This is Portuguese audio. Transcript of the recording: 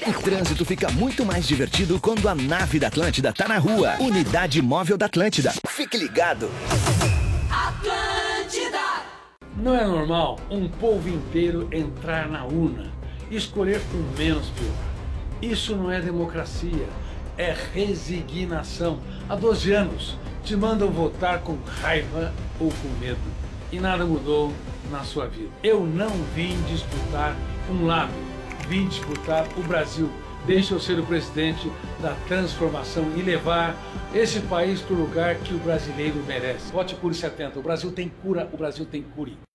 O trânsito fica muito mais divertido quando a nave da Atlântida tá na rua. Unidade Móvel da Atlântida. Fique ligado. Atlântida! Não é normal um povo inteiro entrar na urna e escolher o menos pior. Isso não é democracia, é resignação. Há 12 anos te mandam votar com raiva ou com medo. E nada mudou na sua vida. Eu não vim disputar um lado, vim disputar o Brasil. Deixa eu ser o presidente da transformação e levar esse país para o lugar que o brasileiro merece. Vote Cure 70. O Brasil tem cura, o Brasil tem cure.